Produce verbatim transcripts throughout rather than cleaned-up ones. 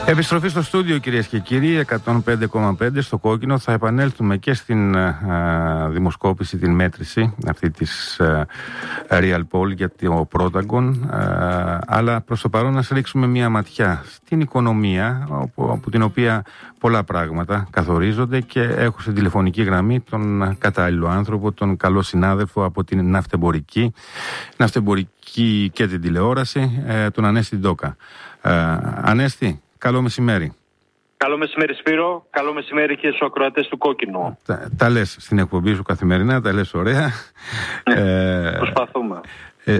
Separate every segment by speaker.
Speaker 1: Επιστροφή στο στούντιο, κυρίες και κύριοι, εκατόν πέντε κόμμα πέντε στο κόκκινο. Θα επανέλθουμε και στην α, δημοσκόπηση, την μέτρηση αυτή της α, Real Poll για το Protagon, α, αλλά προς το παρόν να ρίξουμε μια ματιά στην οικονομία, όπου, από την οποία πολλά πράγματα καθορίζονται, και έχω στην τηλεφωνική γραμμή τον κατάλληλο άνθρωπο, τον καλό συνάδελφο από την ναυτεμπορική, ναυτεμπορική και την τηλεόραση, ε, τον Ανέστη Ντόκα. Ε, Ανέστη, καλό μεσημέρι.
Speaker 2: Καλό μεσημέρι, Σπύρο. Καλό μεσημέρι και στους ακροατές του Κόκκινου. Τα,
Speaker 1: τα λες στην εκπομπή σου καθημερινά, τα λες ωραία.
Speaker 2: Ε, Προσπαθούμε. Ε,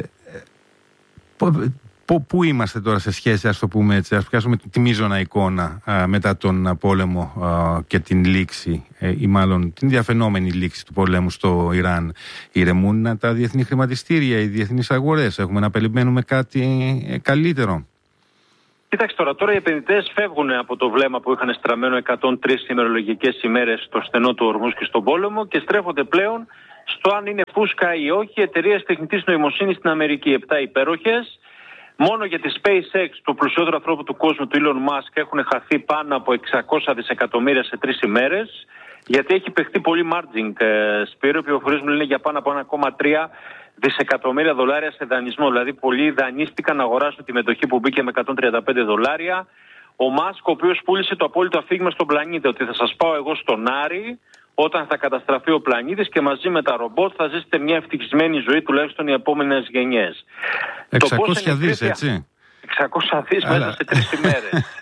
Speaker 1: Πού είμαστε τώρα σε σχέση, ας το πούμε έτσι, ας πιάσουμε τη μείζωνα εικόνα α, μετά τον πόλεμο α, και την λήξη, ε, ή μάλλον την διαφαινόμενη λήξη του πολέμου στο Ιράν. Ηρεμούν τα διεθνή χρηματιστήρια, οι διεθνείς αγορές? Έχουμε να περιμένουμε κάτι ε, καλύτερο?
Speaker 2: Κοίταξε τώρα, τώρα οι επενδυτές φεύγουν από το βλέμμα που είχαν στραμμένο εκατόν τρεις ημερολογικές ημέρες στο στενό του Ορμούζ και στον πόλεμο και στρέφονται πλέον στο αν είναι φούσκα ή όχι εταιρείες τεχνητής νοημοσύνης στην Αμερική. Επτά υπέροχες. Μόνο για τη SpaceX, του πλουσιότερου ανθρώπου του κόσμου, του Elon Musk, έχουν χαθεί πάνω από εξακόσια δισεκατομμύρια σε τρεις ημέρες. Γιατί έχει παιχτεί πολύ margin, ε, Σπύρο. Οι πληροφορίες μου λένε για πάνω από ένα κόμμα τρία δισεκατομμύρια δολάρια σε δανεισμό. Δηλαδή, πολλοί δανείστηκαν να αγοράσουν τη μετοχή που μπήκε με εκατόν τριάντα πέντε δολάρια. Ο Μάσκ, ο οποίος πούλησε το απόλυτο αφήγημα στον πλανήτη, ότι θα σας πάω εγώ στον Άρη όταν θα καταστραφεί ο πλανήτης και μαζί με τα ρομπότ θα ζήσετε μια ευτυχισμένη ζωή, τουλάχιστον οι επόμενες γενιές.
Speaker 1: εξακόσια δις, έτσι.
Speaker 2: εξακόσια δις μέσα σε τρεις ημέρες.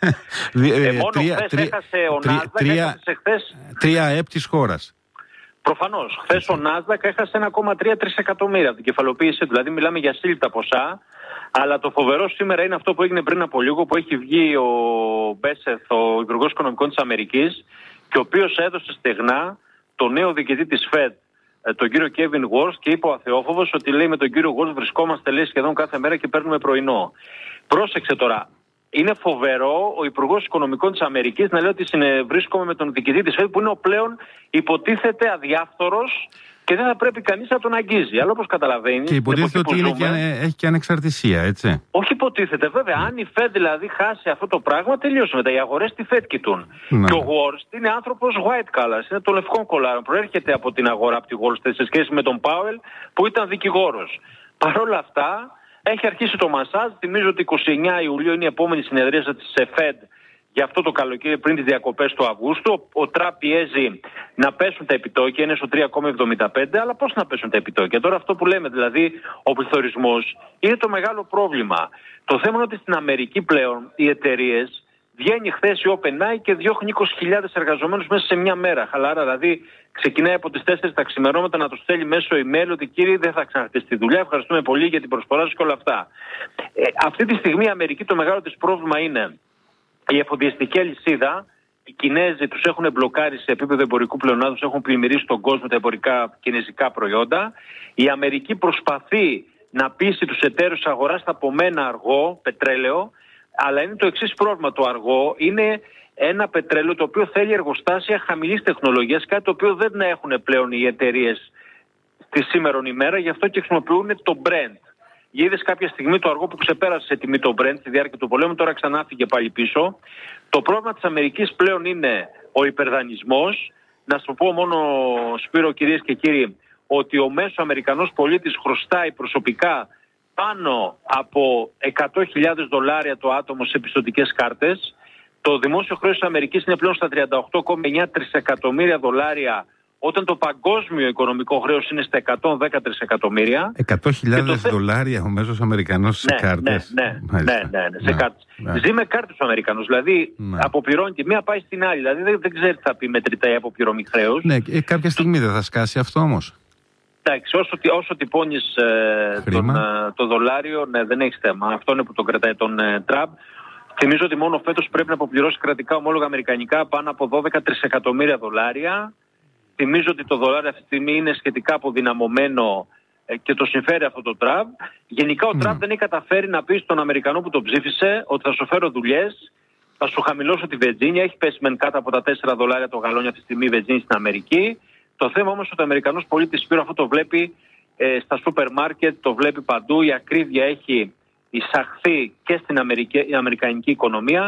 Speaker 2: ε, μόνο χθες έχασε ο Νάσδακ, έχασε χθες...
Speaker 1: Τρία ΕΠ της χώρας.
Speaker 2: Προφανώς. Χθες ο Νάσδακ έχασε ένα κόμμα τρία τρισεκατομμύρια από την κεφαλοποίηση, δηλαδή μιλάμε για σύλληπτα ποσά. Αλλά το φοβερό σήμερα είναι αυτό που έγινε πριν από λίγο, που έχει βγει ο Μπέσεθ, ο Υπουργός Οικονομικών της Αμερικής, και ο οποίος έδωσε στεγνά το νέο διοικητή της Fed, τον κύριο Κέβιν Γουόρς, και είπε ο αθεόφοβος ότι, λέει, με τον κύριο Γουόρς βρισκόμαστε, λέει, σχεδόν κάθε μέρα και παίρνουμε πρωινό. Πρόσεξε τώρα. Είναι φοβερό ο Υπουργός Οικονομικών της Αμερικής να λέει ότι βρίσκομαι με τον διοικητή της Fed, που είναι ο πλέον υποτίθεται αδιάφθορος και δεν θα πρέπει κανείς να τον αγγίζει. Αλλά όπως καταλαβαίνεις. Και
Speaker 1: υποτίθεται ότι είναι και, έχει και ανεξαρτησία, έτσι.
Speaker 2: Όχι υποτίθεται, βέβαια. Mm. Αν η Fed δηλαδή χάσει αυτό το πράγμα, τελείωσε μετά. Οι αγορές τη Fed κοιτούν. Mm. Και ο Wall είναι άνθρωπος white collar, είναι των λευκών κολάρων. Προέρχεται από την αγορά, από τη Wall Street, σε σχέση με τον Πάουελ που ήταν δικηγόρος. Παρ' όλα αυτά, έχει αρχίσει το μασάζ. Θυμίζω ότι εικοστή ενάτη Ιουλίου είναι η επόμενη συνεδρίαση της Fed για αυτό το καλοκαίρι, πριν τις διακοπές του Αυγούστου. Ο Τραμπ πιέζει να πέσουν τα επιτόκια, είναι στο τρία κόμμα εβδομήντα πέντε, αλλά πώς να πέσουν τα επιτόκια? Τώρα αυτό που λέμε, δηλαδή ο πληθωρισμός, είναι το μεγάλο πρόβλημα. Το θέμα είναι ότι στην Αμερική πλέον οι εταιρείες, βγαίνει χθες η OpenAI και διώχνει είκοσι χιλιάδες εργαζομένους μέσα σε μια μέρα. Χαλάρα, δηλαδή ξεκινάει από τις τέσσερις τα ξημερώματα να τους στέλνει μέσω email ότι, κύριοι, δεν θα ξαναρχίσετε τη δουλειά, ευχαριστούμε πολύ για την προσφορά σας και όλα αυτά. Ε, αυτή τη στιγμή η Αμερική, το μεγάλο της πρόβλημα είναι η εφοδιαστική αλυσίδα. Οι Κινέζοι τους έχουν μπλοκάρει σε επίπεδο εμπορικού πλεονάσματος, έχουν πλημμυρίσει τον κόσμο τα εμπορικά κινέζικα προϊόντα. Η Αμερική προσπαθεί να πείσει τους εταίρους αγοράς από μένα αργό πετρέλαιο, αλλά είναι το εξής πρόβλημα. Το αργό είναι ένα πετρέλαιο το οποίο θέλει εργοστάσια χαμηλής τεχνολογίας, κάτι το οποίο δεν έχουν πλέον οι εταιρείες στη σήμερον ημέρα, γι' αυτό και χρησιμοποιούν το Brent. Είδες κάποια στιγμή το αργό που ξεπέρασε σε τιμή το Brent στη διάρκεια του πολέμου, τώρα ξανά φύγε πάλι πίσω. Το πρόβλημα της Αμερικής πλέον είναι ο υπερδανισμός. Να σου πω μόνο, Σπύρο, κυρίες και κύριοι, ότι ο μέσος Αμερικανός πολίτης χρωστάει προσωπικά πάνω από εκατό χιλιάδες δολάρια το άτομο σε πιστωτικές κάρτες. Το δημόσιο χρέος της Αμερικής είναι πλέον στα τριάντα οκτώ κόμμα εννιά τρισεκατομμύρια δολάρια, όταν το παγκόσμιο οικονομικό χρέος είναι στα εκατόν δέκα τρισεκατομμύρια.
Speaker 1: εκατό χιλιάδες δολάρια ο μέσος Αμερικανός σε
Speaker 2: ναι,
Speaker 1: κάρτες.
Speaker 2: Ναι, ναι, ναι, ναι, ναι, σε ναι, κάρτες. Ναι. Ζει με κάρτες ο Αμερικανός, δηλαδή ναι. αποπληρώνει τη μία, πάει στην άλλη. Δηλαδή δεν, δεν ξέρει τι θα πει μετρητά ή αποπληρωμή χρέους.
Speaker 1: Ναι, ε, κάποια στιγμή δεν θα σκάσει αυτό όμως.
Speaker 2: Εντάξει, όσο, όσο τυπώνεις ε, τον, ε, το δολάριο, ναι, δεν έχει θέμα. Αυτό είναι που τον κρατάει τον ε, Τραμπ. Θυμίζω ότι μόνο φέτος πρέπει να αποπληρώσει κρατικά ομόλογα αμερικανικά πάνω από δώδεκα τρισεκατομμύρια δολάρια. Θυμίζω ότι το δολάριο αυτή τη στιγμή είναι σχετικά αποδυναμωμένο ε, και το συμφέρει αυτό το Τραμπ. Γενικά ο mm. Τραμπ δεν έχει καταφέρει να πει στον Αμερικανό που τον ψήφισε ότι θα σου φέρω δουλειές, θα σου χαμηλώσω τη βενζίνη. Έχει πέσει μεν κάτω από τα τέσσερα δολάρια το γαλόνι αυτή τη στιγμή η βενζίνη στην Αμερική. Το θέμα όμως ότι ο Αμερικανός πολίτης, Σπύρο, αυτό το βλέπει ε, στα σούπερ μάρκετ, το βλέπει παντού. Η ακρίβεια έχει εισαχθεί και στην Αμερική, η αμερικανική οικονομία.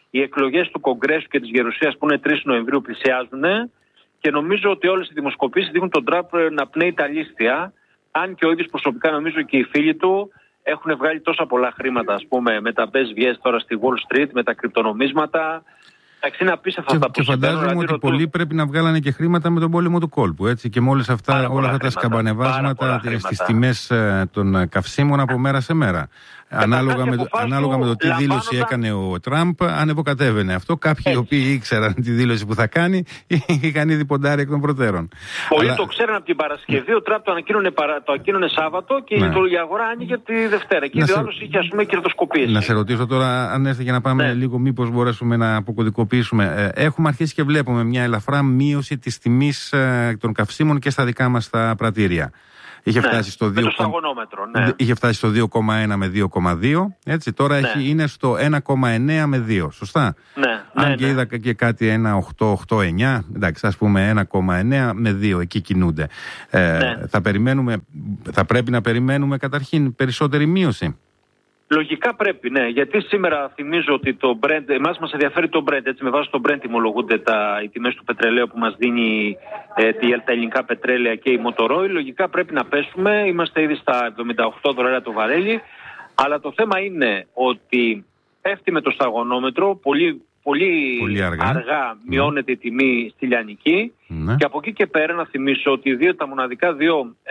Speaker 2: οι εκλογές του Κογκρέσου και της Γερουσίας που είναι τρεις Νοεμβρίου πλησιάζουν και νομίζω ότι όλες οι δημοσκοπήσεις δείχνουν τον Τραμπ να πνέει τα λίστια, αν και ο ίδιος προσωπικά νομίζω και οι φίλοι του έχουν βγάλει τόσα πολλά χρήματα, ας πούμε, με τα μπες βιές τώρα στη Wall Street, με τα κρυπτονομίσματα. Εντάξει, είναι απίστευτα αυτά που
Speaker 1: και φαντάζομαι ότι ρωτούν... πολλοί πρέπει να βγάλανε και χρήματα με τον πόλεμο του κόλπου, έτσι, και με όλες αυτά, όλα αυτά τα σκαμπανεβάσματα στις τιμές των καυσίμων από μέρα σε μέρα. Ανάλογα με, ανάλογα με το τι λαμβάνοντα... δήλωση έκανε ο Τραμπ, ανεβοκατέβαινε αυτό. Κάποιοι οι οποίοι ήξεραν τη δήλωση που θα κάνει, είχαν ήδη ποντάρει εκ των προτέρων.
Speaker 2: Πολλοί
Speaker 1: Αλλά...
Speaker 2: το ξέραν από την Παρασκευή, ο Τραμπ το ανακοίνωνε, παρα... το ανακοίνωνε Σάββατο και ναι. η αγορά άνοιγε τη Δευτέρα. Και ήδη ο άλλος είχε, ας πούμε, κερδοσκοπίες. Να
Speaker 1: σε ρωτήσω τώρα, αν έρθει για να πάμε ναι. λίγο, μήπως μπορέσουμε να αποκωδικοποιήσουμε. Έχουμε αρχίσει και βλέπουμε μια ελαφρά μείωση της τιμής των καυσίμων και στα δικά μας τα πρατήρια. Είχε φτάσει, ναι, στο δύο... ναι. είχε φτάσει στο δύο κόμμα ένα με δύο κόμμα δύο, έτσι, τώρα ναι. έχει, είναι στο ένα κόμμα εννέα με δύο, σωστά.
Speaker 2: Ναι,
Speaker 1: Αν
Speaker 2: ναι,
Speaker 1: και
Speaker 2: ναι.
Speaker 1: είδα και κάτι ένα οκτώ οκτώ εννέα, εντάξει, ας πούμε ένα κόμμα εννέα με δύο, εκεί κινούνται. Ε, ναι. θα, περιμένουμε, θα πρέπει να περιμένουμε καταρχήν περισσότερη μείωση.
Speaker 2: Λογικά πρέπει, ναι, γιατί σήμερα θυμίζω ότι το Brent, εμάς μας ενδιαφέρει το Brent, έτσι, με βάση το Brent τιμολογούνται τα, οι τιμές του πετρελαίου που μας δίνει ε, τα ελληνικά πετρέλαια και η Motor Oil. Λογικά πρέπει να πέσουμε, είμαστε ήδη στα εβδομήντα οκτώ δολάρια το βαρέλι, αλλά το θέμα είναι ότι πέφτει με το σταγονόμετρο, πολύ, πολύ,
Speaker 1: πολύ αργά,
Speaker 2: αργά μειώνεται mm. η τιμή στη λιανική mm. και από εκεί και πέρα να θυμίσω ότι δύο, τα μοναδικά δύο... Ε,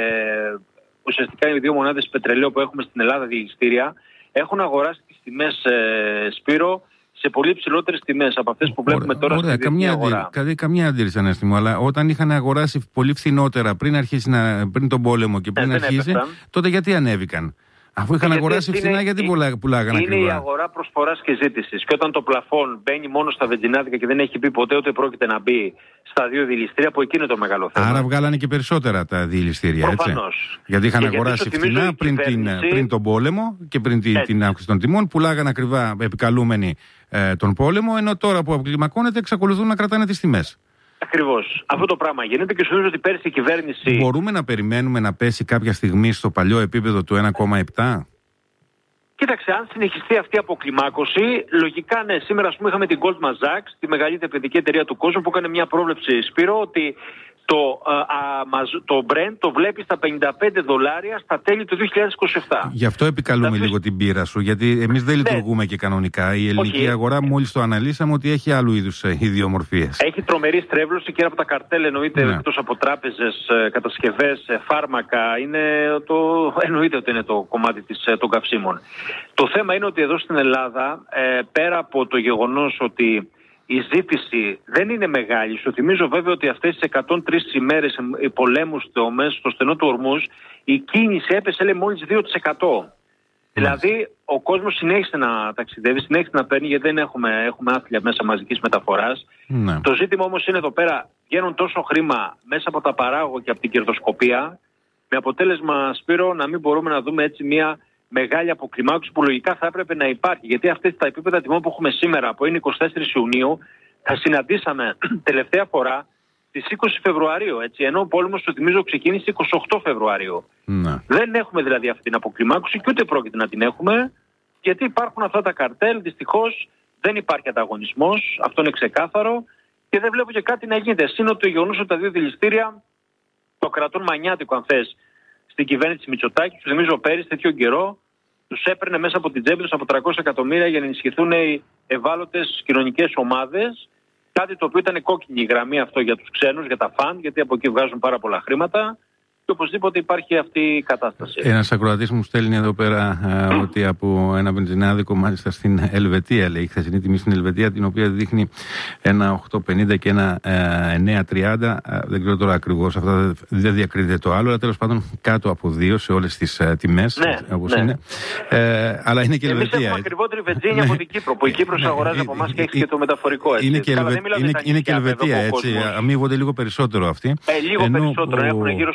Speaker 2: ουσιαστικά οι δύο μονάδες πετρελαίου που έχουμε στην Ελλάδα διελιστήρια έχουν αγοράσει τις τιμές ε, Σπύρο σε πολύ ψηλότερες τιμές από αυτές που βλέπουμε
Speaker 1: ωραία,
Speaker 2: τώρα
Speaker 1: ωραία,
Speaker 2: στην
Speaker 1: καμία
Speaker 2: αγορά.
Speaker 1: Αντί, καμία αντίρρηση Ανέστη μου, αλλά όταν είχαν αγοράσει πολύ φθηνότερα πριν, αρχίσει να, πριν τον πόλεμο και πριν ε, αρχίσει, έπαιξαν. Τότε γιατί ανέβηκαν? Αφού είχαν γιατί αγοράσει φθηνά, είναι, γιατί πουλάγαν ακριβά?
Speaker 2: Είναι η αγορά προσφοράς και ζήτησης. Και όταν το πλαφόν μπαίνει μόνο στα βενζινάδικα και δεν έχει πει ποτέ ότι πρόκειται να μπει στα δύο διελιστήρια, που εκεί είναι το μεγάλο θέμα.
Speaker 1: Άρα βγάλανε και περισσότερα τα διελιστήρια, έτσι. Γιατί είχαν και αγοράσει γιατί φθηνά πριν, κυβέρνηση... την, πριν τον πόλεμο και πριν την, την αύξηση των τιμών, πουλάγαν ακριβά επικαλούμενοι ε, τον πόλεμο, ενώ τώρα που αποκλιμακώνεται εξακολουθούν να κρατάνε τις τιμές.
Speaker 2: Ακριβώς. Αυτό το πράγμα γίνεται και σου νομίζω ότι πέρσι η κυβέρνηση...
Speaker 1: Μπορούμε να περιμένουμε να πέσει κάποια στιγμή στο παλιό επίπεδο του ένα κόμμα επτά?
Speaker 2: Κοίταξε, αν συνεχιστεί αυτή η αποκλιμάκωση, λογικά ναι. Σήμερα, ας πούμε, είχαμε την Goldman Sachs, τη μεγαλύτερη επενδυτική εταιρεία του κόσμου, που έκανε μια πρόβλεψη, Σπύρο, ότι το, α, α, το Brent το βλέπει στα πενήντα πέντε δολάρια στα τέλη του δύο χιλιάδες είκοσι επτά.
Speaker 1: Γι' αυτό επικαλούμε θα λίγο την πείρα σου, γιατί εμείς δεν λειτουργούμε ναι. και κανονικά. Η ελληνική Όχι. αγορά, μόλις το αναλύσαμε, ότι έχει άλλου είδους ιδιομορφίες. Έχει
Speaker 2: τρομερή στρέβλωση και από τα καρτέλ, εννοείται, ναι. εκτός από τράπεζες, κατασκευές, φάρμακα. Είναι το, εννοείται ότι είναι το κομμάτι της, των καυσίμων. Το θέμα είναι ότι εδώ στην Ελλάδα, ε, πέρα από το γεγονός ότι η ζήτηση δεν είναι μεγάλη. Σου θυμίζω βέβαια ότι αυτές τις εκατόν τρεις ημέρες πολέμου στο, στο στενό του Ορμούζ, η κίνηση έπεσε, λέει, μόλις δύο τοις εκατό. Mm. Δηλαδή ο κόσμος συνέχισε να ταξιδεύει, συνέχισε να παίρνει, γιατί δεν έχουμε, έχουμε άθλια μέσα μαζικής μεταφοράς. Mm. Το ζήτημα όμως είναι εδώ πέρα, βγαίνουν τόσο χρήμα μέσα από τα παράγωγα και από την κερδοσκοπία, με αποτέλεσμα, Σπύρο, να μην μπορούμε να δούμε έτσι μια μεγάλη αποκλιμάκωση που λογικά θα έπρεπε να υπάρχει. Γιατί αυτές τα επίπεδα τιμών που έχουμε σήμερα, που είναι εικοστή τέσσερις Ιουνίου, θα συναντήσαμε τελευταία φορά στις είκοσι Φεβρουαρίου. Έτσι, ενώ ο πόλεμος, το θυμίζω, ξεκίνησε είκοσι οκτώ Φεβρουαρίου. Ναι. Δεν έχουμε δηλαδή αυτή την αποκλιμάκωση και ούτε πρόκειται να την έχουμε, γιατί υπάρχουν αυτά τα καρτέλ. Δυστυχώς δεν υπάρχει ανταγωνισμός. Αυτό είναι ξεκάθαρο. Και δεν βλέπω και κάτι να γίνεται. Σύνο το γεγονός ότι τα δύο δηληστήρια το κρατούν μανιάτικο, αν θες, στην κυβέρνηση Μητσοτάκη. Του θυμίζω πέρυσι τέτοιο καιρό τους έπαιρνε μέσα από την τσέπη τους από τριακόσια εκατομμύρια για να ενισχυθούν οι ευάλωτες κοινωνικές ομάδες. Κάτι το οποίο ήταν κόκκινη η γραμμή αυτό για τους ξένους, για τα φαν, γιατί από εκεί βγάζουν πάρα πολλά χρήματα. Και οπωσδήποτε υπάρχει αυτή η κατάσταση.
Speaker 1: Ένας ακροατής μου στέλνει εδώ πέρα α, ότι από ένα βενζινάδικο, μάλιστα στην Ελβετία, λέει, η χθεσινή τιμή στην Ελβετία, την οποία δείχνει ένα οκτώ πενήντα και ένα εννέα τριάντα. Δεν ξέρω τώρα ακριβώς, αυτά δεν διακρίνεται το άλλο, αλλά τέλος πάντων κάτω από δύο σε όλες τις α, τιμές,
Speaker 2: ναι,
Speaker 1: όπως
Speaker 2: ναι.
Speaker 1: είναι. Ε, αλλά είναι και Ελβετία.
Speaker 2: Εμείς έχουμε ακριβότερη βενζίνη από την Κύπρο, που η Κύπρος αγοράζει από εμάς και έχει και το μεταφορικό. Έτσι.
Speaker 1: Είναι και, Ελβε... είναι, είναι και Ελβετία, έτσι. Αμείβονται λίγο περισσότερο αυτοί.
Speaker 2: Ε, λίγο περισσότερο, έχουν γύρω στα έξι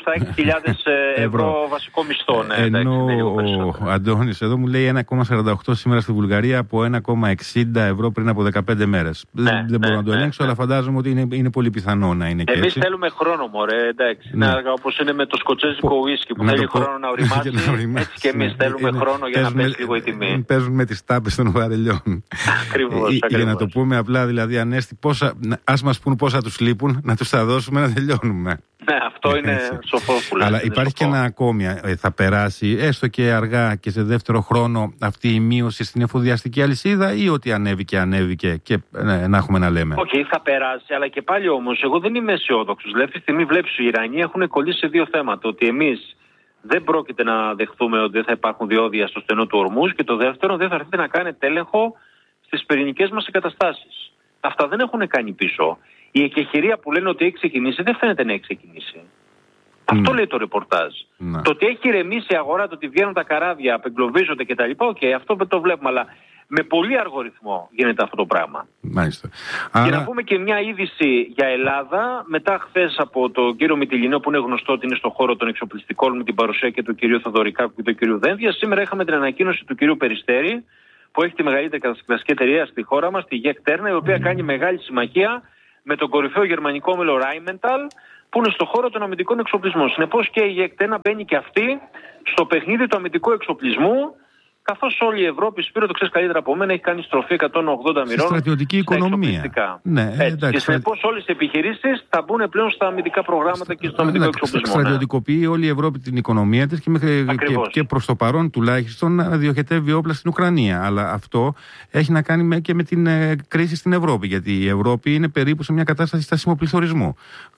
Speaker 2: χιλιάδες ευρώ βασικό μισθό. Ναι,
Speaker 1: ενώ ο Αντώνης εδώ μου λέει ένα κόμμα σαράντα οκτώ σήμερα στη Βουλγαρία από ένα κόμμα εξήντα ευρώ πριν από δεκαπέντε μέρες. Ναι, δεν ναι, μπορώ να το ναι, ελέγξω, ναι. αλλά φαντάζομαι ότι είναι, είναι πολύ πιθανό να είναι και
Speaker 2: Εμείς
Speaker 1: έτσι.
Speaker 2: θέλουμε χρόνο, μωρέ, εντάξει. Ναι. Είναι αργά, όπως είναι με το σκοτσέζικο ουίσκι που θέλει χρόνο να οριμάσει. Έτσι και εμείς θέλουμε χρόνο για να πέσει λίγο η τιμή.
Speaker 1: Παίζουν με τις τάπες των βαρελιών.
Speaker 2: Ακριβώς.
Speaker 1: Για να το πούμε απλά, δηλαδή, Ανέστη, ας μας πούν πόσα τους λείπουν, να τους τα δώσουμε να τελειώνουμε.
Speaker 2: Ναι, αυτό είναι σοφό που λέτε.
Speaker 1: Αλλά υπάρχει και ένα ακόμη, θα περάσει έστω και αργά και σε δεύτερο χρόνο αυτή η μείωση στην εφοδιαστική αλυσίδα, ή ότι ανέβηκε, ανέβηκε και ναι, να έχουμε να λέμε.
Speaker 2: Οκ, okay, θα περάσει, αλλά και πάλι όμως εγώ δεν είμαι αισιόδοξος. Δηλαδή, αυτή τη στιγμή βλέπεις οι Ιρανοί έχουν κολλήσει σε δύο θέματα. Ότι εμείς δεν πρόκειται να δεχθούμε ότι δεν θα υπάρχουν διόδια στο στενό του Ορμούζ, και το δεύτερο, δεν θα έρθετε να κάνετε έλεγχο στις πυρηνικές μας εγκαταστάσεις. Αυτά δεν έχουν κάνει πίσω. Η εκεχηρία που λένε ότι έχει ξεκινήσει δεν φαίνεται να έχει ξεκινήσει. Mm. Αυτό λέει το ρεπορτάζ. Mm. Το ότι έχει ηρεμήσει η αγορά, το ότι βγαίνουν τα καράβια, απεγκλωβίζονται κτλ. Οκ, okay, αυτό το βλέπουμε, αλλά με πολύ αργό ρυθμό γίνεται αυτό το πράγμα.
Speaker 1: Μάλιστα.
Speaker 2: Και Άρα... να πούμε και μια είδηση για Ελλάδα. Μετά χθες από τον κύριο Μητυλινό, που είναι γνωστό ότι είναι στον χώρο των εξοπλιστικών, με την παρουσία και του κυρίου Θοδωρικάκου και του κυρίου Δένδια, σήμερα είχαμε την ανακοίνωση του κυρίου Περιστέρη, που έχει τη μεγαλύτερη κατασκευαστική εταιρεία στη χώρα μας, τη Γεκ Τέρνα, η οποία mm. κάνει μεγάλη συμμαχία με τον κορυφαίο γερμανικό όμιλο Rheinmetall, που είναι στον χώρο των αμυντικών εξοπλισμών. Συνεπώς και η Γεκ Τέρνα μπαίνει και αυτή στο παιχνίδι του αμυντικού εξοπλισμού, καθώς όλη η Ευρώπη, Σπύρο, το ξέρεις καλύτερα από μένα, έχει κάνει στροφή εκατόν ογδόντα μοιρών.
Speaker 1: Στη στρατιωτική οικονομία.
Speaker 2: Ναι, εντάξει, και συνεπώς όλες οι επιχειρήσεις θα μπουν πλέον στα αμυντικά προγράμματα και στο αμυντικό εξοπλισμό.
Speaker 1: Στρατιωτικοποιεί ναι. όλη η Ευρώπη την οικονομία της και, μέχρι, και, και προς το παρόν τουλάχιστον να διοχετεύει όπλα στην Ουκρανία. Αλλά αυτό έχει να κάνει με, και με την ε, κρίση στην Ευρώπη. Γιατί η Ευρώπη είναι περίπου σε μια κατάσταση στασίμου πληθωρισμού.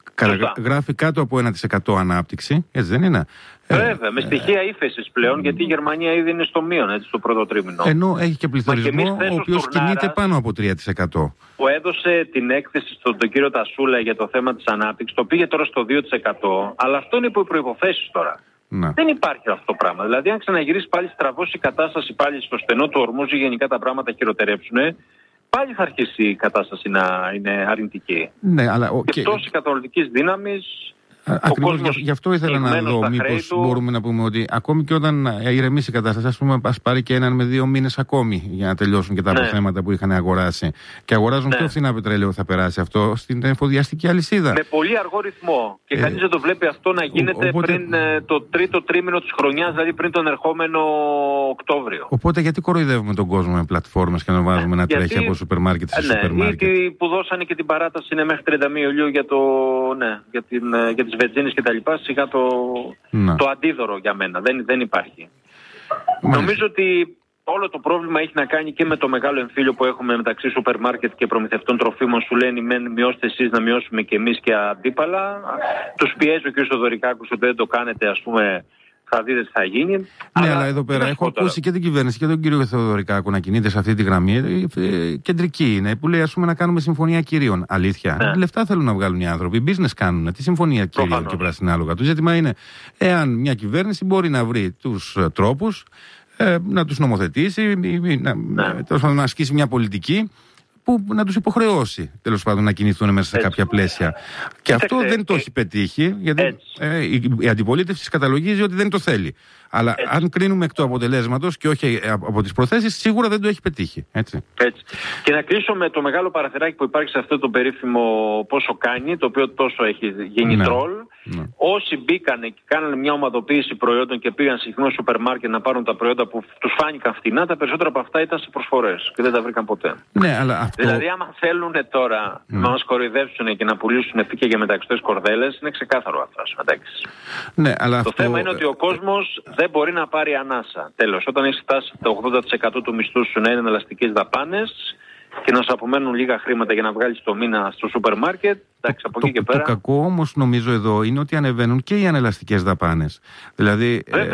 Speaker 1: Γράφει κάτω από ένα τοις εκατό ανάπτυξη, έτσι δεν είναι?
Speaker 2: Βέβαια, ε, με στοιχεία ύφεσης πλέον, γιατί η Γερμανία ήδη είναι στο μείον, έτσι, στο πρώτο τρίμηνο.
Speaker 1: Ενώ έχει και πληθωρισμό, ο οποίος κινείται πάνω από τρία τοις εκατό.
Speaker 2: Που έδωσε την έκθεση στον τον κύριο Τασούλα για το θέμα της ανάπτυξης, το πήγε τώρα στο δύο τοις εκατό, αλλά αυτό είναι υπό οι προϋποθέσεις τώρα. Να. Δεν υπάρχει αυτό το πράγμα. Δηλαδή, αν ξαναγυρίσει πάλι στραβώσει η κατάσταση πάλι στο στενό του Ορμούζ ή γενικά τα πράγματα χειροτερέψουν, πάλι θα αρχίσει η κατάσταση να είναι αρνητική.
Speaker 1: Ναι, αλλά, okay.
Speaker 2: Και πτώση καταναλωτικής δύναμης.
Speaker 1: Ακριβώς, γι' γι' αυτό ήθελα να δω μήπως μπορούμε να πούμε ότι ακόμη και όταν ηρεμήσει η κατάσταση, ας πούμε, ας πάρει και έναν με δύο μήνες ακόμη για να τελειώσουν και τα ναι. αποθέματα που είχαν αγοράσει και αγοράζουν ναι. πιο φθηνά πετρέλαιο, θα περάσει αυτό στην εφοδιαστική αλυσίδα. Με
Speaker 2: πολύ αργό ρυθμό. Και ε, κανείς δεν το βλέπει αυτό να γίνεται οπότε... πριν ε, το τρίτο τρίμηνο της χρονιάς, δηλαδή πριν τον ερχόμενο Οκτώβριο.
Speaker 1: Οπότε γιατί κοροϊδεύουμε τον κόσμο με πλατφόρμες και να βάζουμε να τρέχει από σούπερ μάρκετ σε σούπερ μάρκετ?
Speaker 2: Γιατί που δώσανε και την παράταση είναι μέχρι τριάντα μία Ιουλίου για, το, ναι, για, την, για τις βενζίνες και τα λοιπά, σιγά το, το αντίδωρο για μένα. Δεν, δεν υπάρχει. Μάλιστα. Νομίζω ότι όλο το πρόβλημα έχει να κάνει και με το μεγάλο εμφύλιο που έχουμε μεταξύ σούπερ μάρκετ και προμηθευτών τροφίμων. Σου λένε μεν μειώστε εσείς, να μειώσουμε και εμείς και αντίπαλα. Τους πιέζει ο κ. Θοδωρικάκος ότι δεν το κάνετε, ας πούμε, θα δείτε τι θα γίνει.
Speaker 1: Ναι, αλλά, αλλά εδώ πέρα έχω ακούσει και την κυβέρνηση και τον κύριο Θεοδωρικάκο να κινείται σε αυτή τη γραμμή. Ε, κεντρική είναι, που λέει, ας πούμε, να κάνουμε συμφωνία κυρίων. Αλήθεια. Ναι. Λεφτά θέλουν να βγάλουν οι άνθρωποι. Business κάνουν. Τι συμφωνία κυρίων Προφανώς. Και πράσινα άλογα. Το ζήτημα είναι εάν μια κυβέρνηση μπορεί να βρει τους τρόπους ε, να τους νομοθετήσει, να, ναι. να ασκήσει μια πολιτική που να τους υποχρεώσει, τέλος πάντων, να κινηθούν μέσα σε έτσι. κάποια πλαίσια. Και αυτό έτσι. δεν το έχει πετύχει, γιατί ε, η, η αντιπολίτευση καταλογίζει ότι δεν το θέλει. Αλλά έτσι. αν κρίνουμε εκ του αποτελέσματος και όχι από τις προθέσεις, σίγουρα δεν το έχει πετύχει. Έτσι.
Speaker 2: Έτσι. Και να κλείσω με το μεγάλο παραθυράκι που υπάρχει σε αυτό το περίφημο πόσο κάνει, το οποίο τόσο έχει γίνει ναι. τρόλ. Ναι. Όσοι μπήκανε και κάνανε μια ομαδοποίηση προϊόντων και πήγαν σε συχνό σούπερ μάρκετ να πάρουν τα προϊόντα που τους φάνηκαν φτηνά, τα περισσότερα από αυτά ήταν σε προσφορές και δεν τα βρήκαν ποτέ.
Speaker 1: Ναι, αλλά αυτό...
Speaker 2: Δηλαδή, άμα θέλουν τώρα mm. να μας κοροϊδεύσουν και να πουλήσουν επίκαια για μεταξωτές κορδέλες, είναι ξεκάθαρο αυτό.
Speaker 1: Ναι, αλλά
Speaker 2: το
Speaker 1: αυτό...
Speaker 2: θέμα είναι ότι ο κόσμος δεν μπορεί να πάρει ανάσα. Τέλος, όταν έχει φτάσει το ογδόντα τοις εκατό του μισθού σου να είναι εναλλαστικές δαπάνες και να σου απομένουν λίγα χρήματα για να βγάλεις το μήνα στο σούπερ μάρκετ, εντάξει, από
Speaker 1: το,
Speaker 2: εκεί και πέρα.
Speaker 1: Το κακό όμως νομίζω εδώ είναι ότι ανεβαίνουν και οι ανελαστικές δαπάνες. Δηλαδή, ε,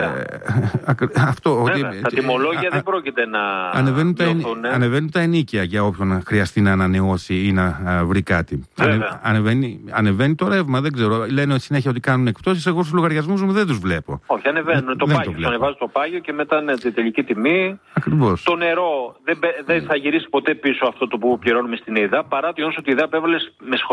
Speaker 1: αυτό...
Speaker 2: Βέβαια,
Speaker 1: ότι,
Speaker 2: τα τιμολόγια α, δεν πρόκειται να
Speaker 1: ανεβαίνουν τα, ανεβαίνουν τα ενίκια για όποιον χρειαστεί να ανανεώσει ή να α, βρει κάτι. Ανε, ανεβαίνει, ανεβαίνει το ρεύμα, δεν ξέρω. Λένε συνέχεια ότι κάνουν εκπτώσεις, εγώ στους λογαριασμούς μου δεν τους βλέπω.
Speaker 2: Όχι, ανεβαίνουν δεν, το δεν πάγιο. Το ανεβάζουν το πάγιο και μετά ναι, τη τελική τιμή.
Speaker 1: Ακριβώς.
Speaker 2: Το νερό δεν, δεν θα γυρίσει ποτέ πίσω αυτό το που πληρώνουμε στην ΕΙΔΑ, παρά το γεγονός ότι η ΕΙΔΑ έβαλε, με συγχωρείτε,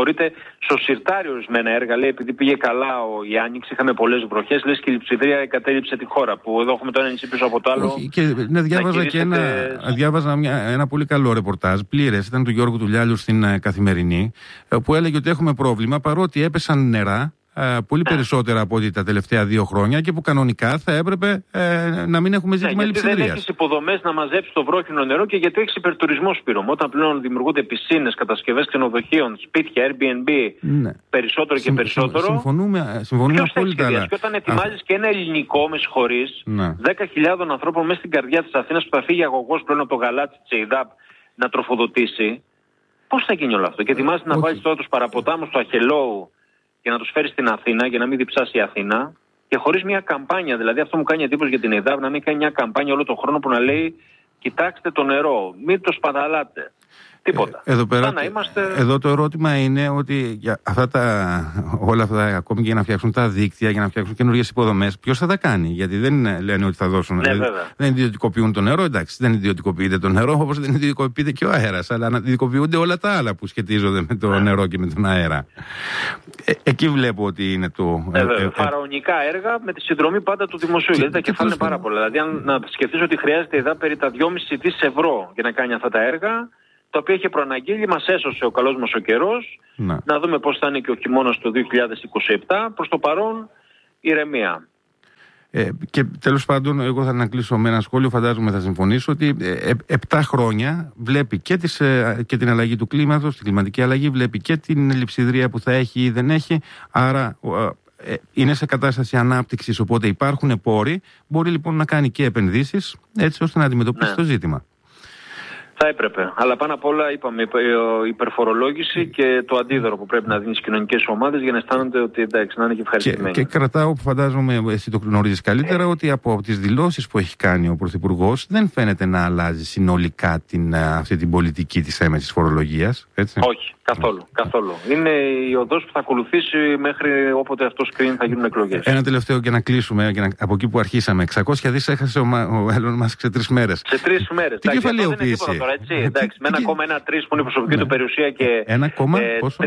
Speaker 2: Στο Συρτάρι ορισμένα έργα, λέει, επειδή πήγε καλά ο, η Άνοιξη, είχαμε πολλές βροχές, λες και η λειψιδρία εγκατέλειψε τη χώρα. Που εδώ έχουμε το ένα νησί πίσω από το άλλο.
Speaker 1: Όχι, και ναι, διάβαζα και ένα, διάβαζα μια, ένα πολύ καλό ρεπορτάζ, πλήρες, ήταν του Γιώργου Τουλιάλιου στην uh, Καθημερινή, που έλεγε ότι έχουμε πρόβλημα παρότι έπεσαν νερά. Uh, πολύ ναι. περισσότερα από ό,τι τα τελευταία δύο χρόνια και που κανονικά θα έπρεπε uh, να μην έχουμε ζήτημα ναι, λειψιδρίας.
Speaker 2: Γιατί δεν έχεις υποδομές να μαζέψεις το βρόχινο νερό και γιατί έχεις υπερτουρισμό, Σπύρο. Όταν πλέον δημιουργούνται πισίνες, κατασκευές ξενοδοχείων, σπίτια, Airbnb, ναι. περισσότερο και περισσότερο.
Speaker 1: Συμφωνούμε, συμφωνούμε απόλυτα. Αλλά...
Speaker 2: Και όταν ετοιμάζεις Α... και ένα ελληνικό, με συγχωρείς, ναι. δέκα χιλιάδες ανθρώπων μέσα στην καρδιά της Αθήνας που θα φύγει αγωγός πλέον από το γαλάτσι της ΕΙΔΑΠ να τροφοδοτήσει, πώς θα γίνει όλο αυτό? Και ετοιμάζεις να βάλεις τώρα τους παραποτάμους του Αχελώου και να τους φέρει στην Αθήνα για να μην διψάσει η Αθήνα και χωρίς μια καμπάνια. Δηλαδή αυτό μου κάνει εντύπωση για την ΕΙΔΑΠ, να μην κάνει μια καμπάνια όλο τον χρόνο που να λέει κοιτάξτε το νερό, μην το σπαταλάτε. Τίποτα.
Speaker 1: Ε, εδώ, πέρα,
Speaker 2: να είμαστε...
Speaker 1: εδώ το ερώτημα είναι ότι για αυτά τα, όλα αυτά, ακόμη και για να φτιάξουν τα δίκτυα, για να φτιάξουν καινούργιες υποδομές, ποιος θα τα κάνει? Γιατί δεν λένε ότι θα δώσουν.
Speaker 2: Ναι,
Speaker 1: δηλαδή, δεν ιδιωτικοποιούν το νερό, εντάξει, δεν ιδιωτικοποιείται το νερό, όπως δεν ιδιωτικοποιείται και ο αέρας, αλλά να ιδιωτικοποιούνται όλα τα άλλα που σχετίζονται με το ναι. νερό και με τον αέρα. Ε, εκεί βλέπω ότι είναι το.
Speaker 2: Ε, ε, ε, φαραωνικά έργα με τη συνδρομή πάντα του δημοσίου. Γιατί τα κεφάλαια είναι πάρα πολλά. Δηλαδή, αν να σκεφτείς ότι χρειάζεται εδώ περί τα δυόμισι δισεκατομμύρια ευρώ για να κάνει αυτά τα έργα, το οποίο είχε προαναγγείλει, μας έσωσε ο καλός μας ο καιρός. Να. να δούμε πώς θα είναι και ο χειμώνας του δύο χιλιάδες είκοσι επτά. Προς το παρόν, ηρεμία.
Speaker 1: Ε, και τέλος πάντων, εγώ θα ανακλείσω με ένα σχόλιο, φαντάζομαι θα συμφωνήσω, ότι ε, επτά χρόνια βλέπει και, τις, ε, και την αλλαγή του κλίματος, την κλιματική αλλαγή, βλέπει και την λειψιδρία που θα έχει ή δεν έχει. Άρα ε, ε, είναι σε κατάσταση ανάπτυξης, οπότε υπάρχουν πόροι. Μπορεί λοιπόν να κάνει και επενδύσεις, έτσι ώστε να αντιμετωπίσει ναι. το ζήτημα.
Speaker 2: Θα έπρεπε. Αλλά πάνω απ' όλα, είπαμε, η υπερφορολόγηση και το αντίδωρο που πρέπει να δίνει στις κοινωνικές ομάδες για να αισθάνονται ότι εντάξει, να είναι και ευχαριστημένοι.
Speaker 1: Και, και κρατάω, που φαντάζομαι εσύ το γνωρίζεις καλύτερα, ε. ότι από, από τις δηλώσεις που έχει κάνει ο Πρωθυπουργός δεν φαίνεται να αλλάζει συνολικά την, αυτή την πολιτική της έμεσης φορολογίας. Έτσι.
Speaker 2: Όχι, καθόλου, καθόλου. Είναι η οδός που θα ακολουθήσει μέχρι όποτε αυτός κρίνει θα γίνουν εκλογές. Ένα
Speaker 1: τελευταίο και να κλείσουμε και να, από εκεί που αρχίσαμε. εξακόσια δισεκατομμύρια έχασε ο, ο Έλλον Μάσκ σε τρεις μέρες.
Speaker 2: Σε τρεις μέρες.
Speaker 1: Τι κεφαλαιοποίηση?
Speaker 2: Έτσι, εντάξει, με ένα κόμμα ένα τρία που είναι η προσωπική ναι. του περιουσία και
Speaker 1: ένα κόμμα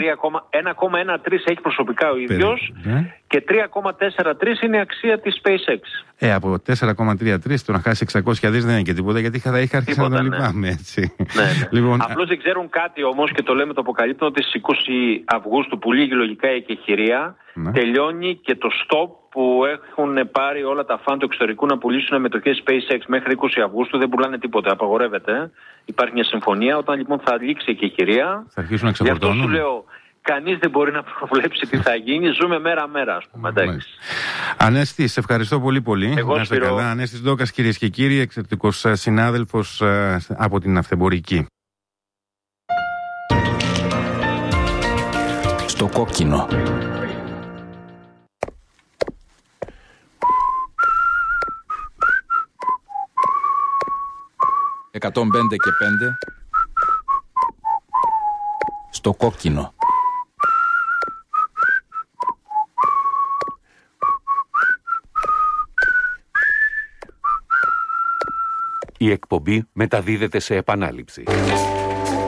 Speaker 2: ένα τρία έχει προσωπικά ο ίδιος ναι. και τρία κόμμα τέσσερα τρία είναι η αξία της SpaceX.
Speaker 1: Ε, από τέσσερα κόμμα τριάντα τρία το να χάσει εξακόσια δις δεν είναι και τίποτα, γιατί θα είχα αρχίσει να το λυπάμαι έτσι.
Speaker 2: Ναι, ναι. Λοιπόν, απλώς δεν ξέρουν κάτι όμως και το λέμε, το αποκαλύπτουν, ότι στις είκοσι Αυγούστου που λύγει λογικά η εκεχηρία ναι. τελειώνει και το stop που έχουν πάρει όλα τα φαν του εξωτερικού να πουλήσουν μετοχές SpaceX μέχρι είκοσι Αυγούστου. Δεν πουλάνε τίποτα, απαγορεύεται. Υπάρχει μια συμφωνία. Όταν λοιπόν θα λήξει η εκεχηρία,
Speaker 1: θα αρχίσουν να ξεφορτώνουν.
Speaker 2: Γι' αυτό σου λέω, κανείς δεν μπορεί να προβλέψει τι θα γίνει. Ζούμε μέρα-μέρα, ας πούμε.
Speaker 1: Ανέστη, σε ευχαριστώ πολύ πολύ.
Speaker 2: Εγώ
Speaker 1: να είστε καλά. Ανέστης Ντόκας, κυρίες και κύριοι, εξαιρετικός συνάδελφος από την Αυθεμπορική.
Speaker 3: Στο κόκκινο. εκατόν πέντε και πέντε στο κόκκινο.
Speaker 4: Η εκπομπή μεταδίδεται σε επανάληψη.